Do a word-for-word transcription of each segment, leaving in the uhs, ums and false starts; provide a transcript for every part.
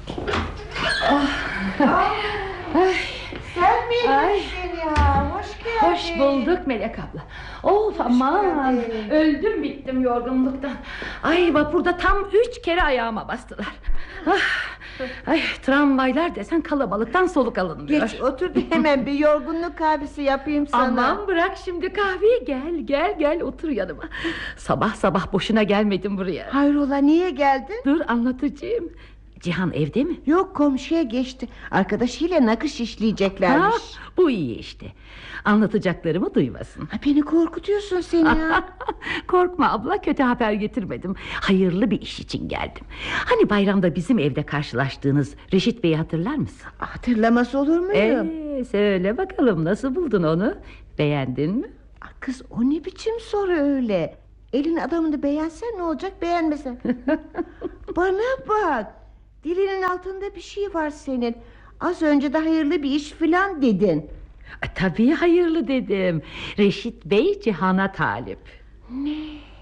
Ay. Sen miydin Ay. Zeliha? Hoş geldin. Hoş bulduk Melek abla. Of aman, geldin. öldüm bittim yorgunluktan. Ay vapurda tam üç kere ayağıma bastılar. Ah, ay tramvaylar desen kalabalıktan soluk alınmıyor. Geç otur da hemen bir yorgunluk kahvesi yapayım sana. Aman bırak şimdi kahveyi, gel gel gel otur yanıma. Sabah sabah boşuna gelmedim buraya. Hayrola, niye geldin? Dur anlatacağım. Cihan evde mi? Yok, komşuya geçti. Arkadaşıyla nakış işleyeceklermiş. Ha, bu iyi işte. Anlatacaklarımı duymasın. Ha, beni korkutuyorsun seni ya. Korkma abla, kötü haber getirmedim. Hayırlı bir iş için geldim. Hani bayramda bizim evde karşılaştığınız Reşit Bey'i hatırlar mısın? Hatırlaması olur muyum? Ee, söyle bakalım, nasıl buldun onu? Beğendin mi? Ah, kız, o ne biçim soru öyle? Elin adamını beğensen ne olacak, beğenmesen? Bana bak, dilinin altında bir şey var senin. Az önce de hayırlı bir iş filan dedin. E, tabii hayırlı dedim. Reşit Bey Cihan'a talip. Ne?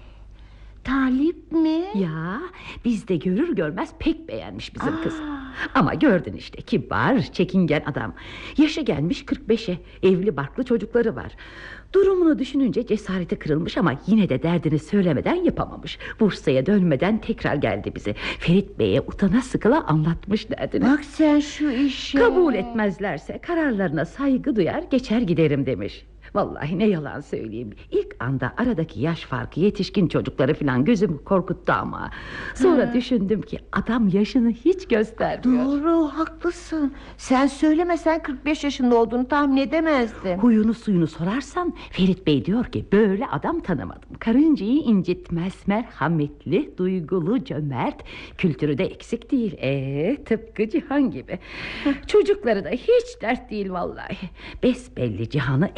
Talip mi? Ya biz de görür görmez pek beğenmiş bizim Aa. kız. Ama gördün işte, kibar, çekingen adam. Yaşı gelmiş kırk beşe, evli barklı çocukları var. Durumunu düşününce cesareti kırılmış ama yine de derdini söylemeden yapamamış. Bursa'ya dönmeden tekrar geldi bize. Ferit Bey'e utana sıkıla anlatmış derdini. Bak sen şu işe. Kabul etmezlerse kararlarına saygı duyar, geçer giderim demiş. Vallahi ne yalan söyleyeyim, İlk anda aradaki yaş farkı yetişkin çocukları falan gözümü korkuttu ama sonra Ha. düşündüm ki adam yaşını hiç göstermiyor. Doğru, haklısın. Sen söylemesen kırk beş yaşında olduğunu tahmin edemezdim. Huyunu suyunu sorarsan Ferit Bey diyor ki böyle adam tanımadım. Karıncayı incitmez, merhametli, duygulu, cömert, kültürü de eksik değil. Ee, tıpkı Cihan gibi. Çocukları da hiç dert değil vallahi. Besbelli Cihan'ı